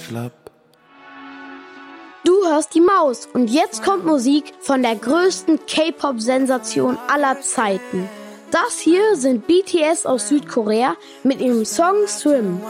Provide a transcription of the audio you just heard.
Club. Du hörst die Maus und jetzt kommt Musik von der größten K-Pop-Sensation aller Zeiten. Das hier sind BTS aus Südkorea mit ihrem Song Swim.